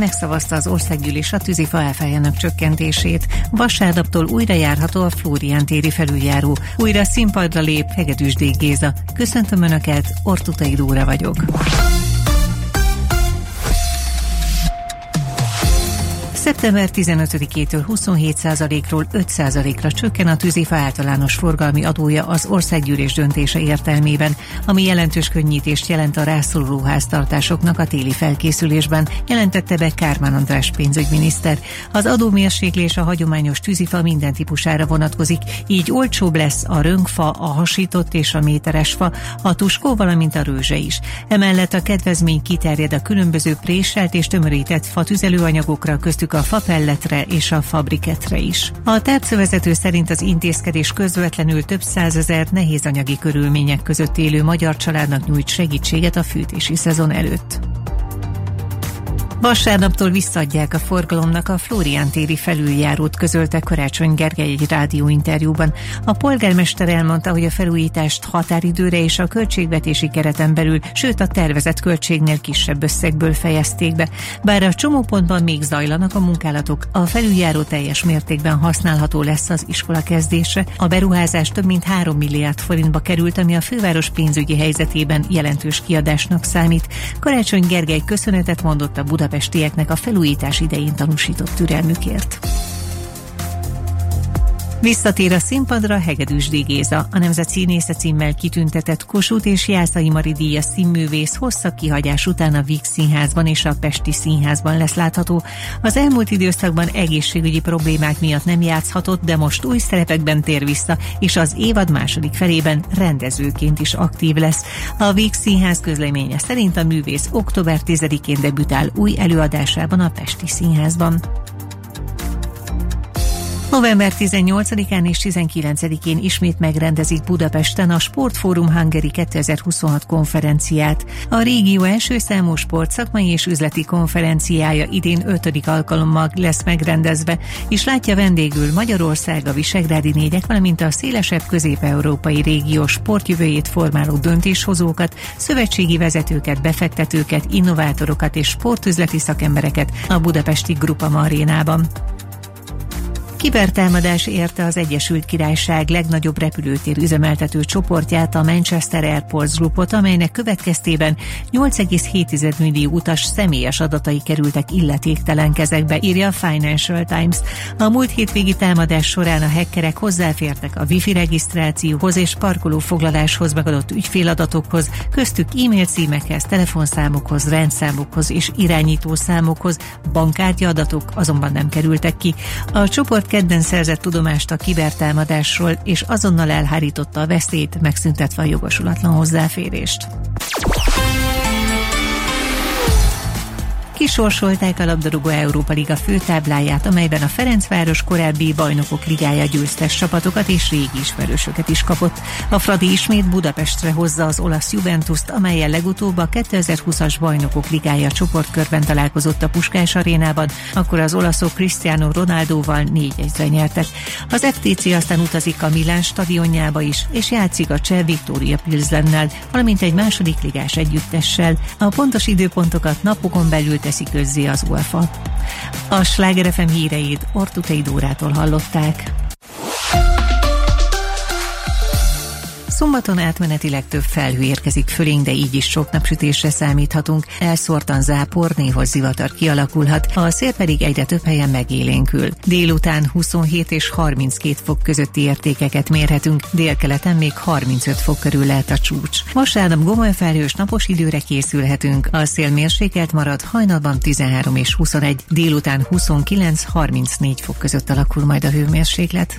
megszavazta az országgyűlés a tűzifa áfájának csökkentését. Vasárnaptól újra járható a Flórián téri felüljáró. Újra színpadra lép Hegedűs Géza. Köszöntöm Önöket, Ortutai Dóra vagyok. Szeptember 15-től 27%-ról 5%-ra csökken a tűzifa általános forgalmi adója az országgyűlés döntése értelmében, ami jelentős könnyítést jelent a rászoruló háztartásoknak a téli felkészülésben, jelentette be Kármán András pénzügyminiszter. Az adómérséklés a hagyományos tűzifa minden típusára vonatkozik, így olcsóbb lesz a rönkfa, a hasított és a méteres fa, a tuskó, valamint a rőzse is. Emellett a kedvezmény kiterjed a különböző préselt és tömörített fa tüzelőanyagokra, köztük a fapelletre és a fabriketre is. A tárcavezető szerint az intézkedés közvetlenül több százezer nehéz anyagi körülmények között élő magyar családnak nyújt segítséget a fűtési szezon előtt. Vasárnaptól visszaadják a forgalomnak a Flórián téri felüljárót, közölte Karácsony Gergely egy rádióinterjúban. A polgármester elmondta, hogy a felújítást határidőre és a költségvetési kereten belül, sőt a tervezett költségnél kisebb összegből fejezték be. Bár a csomópontban még zajlanak a munkálatok, a felüljáró teljes mértékben használható lesz az iskola kezdésre. A beruházás több mint 3 milliárd forintba került, ami a főváros pénzügyi helyzetében jelentős kiadásnak számít. Karácsony Gergely köszönetet mondott a budapestieknek a felújítás idején tanúsított türelmükért. Visszatér a színpadra Hegedűs Géza. A Nemzet Színésze címmel kitüntetett Kossuth és Jászai Mari díjas színművész hosszabb kihagyás után a Víg Színházban és a Pesti Színházban lesz látható. Az elmúlt időszakban egészségügyi problémák miatt nem játszhatott, de most új szerepekben tér vissza, és az évad második felében rendezőként is aktív lesz. A Víg Színház közleménye szerint a művész október 10-én debütál új előadásában a Pesti Színházban. November 18-án és 19-én ismét megrendezik Budapesten a Sportforum Hungary 2026 konferenciát. A régió első számú sport szakmai és üzleti konferenciája idén 5. alkalommal lesz megrendezve, és látja vendégül Magyarország, a visegrádi négyek, valamint a szélesebb közép-európai régió sportjövőjét formáló döntéshozókat, szövetségi vezetőket, befektetőket, innovátorokat és sportüzleti szakembereket a budapesti Grupama arénában. Kibertámadás érte az Egyesült Királyság legnagyobb repülőtér üzemeltető csoportját, a Manchester Airports Groupot, amelynek következtében 8,7 millió utas személyes adatai kerültek illetéktelen kezekbe, írja a Financial Times. A múlt hétvégi támadás során a hackerek hozzáfértek a wifi regisztrációhoz és parkolófoglaláshoz megadott ügyféladatokhoz, köztük e-mail címekhez, telefonszámokhoz, rendszámokhoz és irányítószámokhoz, bankkártya adatok azonban nem kerültek ki. A csoport kedden szerzett tudomást a kibertámadásról, és azonnal elhárította a veszélyt, megszüntetve a jogosulatlan hozzáférést. Kisorsolták a labdarúgó Európa Liga főtábláját, amelyben a Ferencváros korábbi bajnokok ligája győztes csapatokat és régi ismerősöket is kapott. A Fradi ismét Budapestre hozza az olasz Juventust, amellyel legutóbb a 2020-as bajnokok ligája csoportkörben találkozott a Puskás arénában, akkor az olaszok Cristiano Ronaldóval 4-1-re nyertek. Az FTC aztán utazik a Milán stadionjába is, és játszik a cseh Viktória Pilsennel, valamint egy második ligás együttessel. A pontos időpontokat napokon belül teszi közzé az UEFA. A Sláger FM híreit Ortutai Dórától hallották. Szombaton átmenetileg több felhő érkezik fölénk, de így is sok napsütésre számíthatunk. Elszórtan zápor, néhol zivatar kialakulhat, a szél pedig egyre több helyen megélénkül. Délután 27 és 32 fok közötti értékeket mérhetünk, délkeleten még 35 fok körül lehet a csúcs. Vasárnap gomolyfelhős napos időre készülhetünk, a szél mérsékelt marad, hajnalban 13 és 21, délután 29-34 fok között alakul majd a hőmérséklet.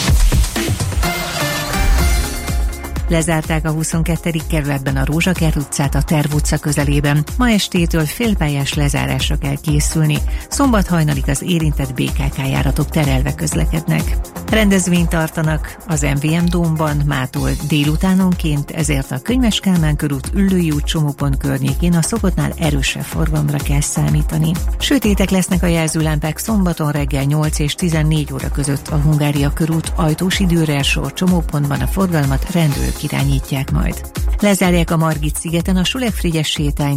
Lezárták a 22. kerületben a Rózsakert utcát a Terv utca közelében. Ma estétől félpályás lezárásra kell készülni. Szombat hajnalig az érintett BKK járatok terelve közlekednek. Rendezvényt tartanak az MVM Dómban mától délutánonként, ezért a Könyves Kálmán körút, Üllői út csomópont környékén a szokottnál erősebb forgalomra kell számítani. Sötétek lesznek a jelzőlámpák szombaton reggel 8 és 14 óra között a Hungária körút, ajtós időre sor csomópontban a forgalmat rendőrök irányítják majd. Lezárják a Margit szigeten a Sulek-Frigyes sétányt